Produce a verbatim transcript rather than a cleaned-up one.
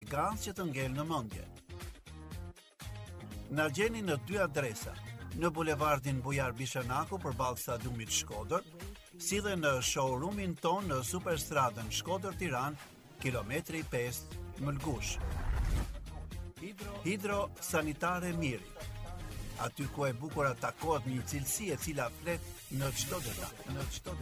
gaz që të ngel në mendje. Na gjeni në dy adresa, në bulevardin Bujar Bishanaku përballë stadiumit Shkodër, si dhe në showroomin ton në Superstradën Shkodër Tiranë, kilometri pesë, Mëlgush. Hidro Sanitare Miri. Aty ku e bukur takohet një cilësi e cila flet në çdo detaj, në çdo